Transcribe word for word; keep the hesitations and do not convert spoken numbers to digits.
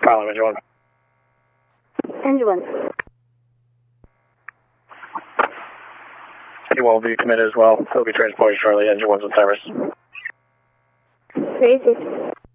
Charlie, engine one. Engine one. He will be committed as well. He'll be transported shortly. Engine one's in service. Crazy.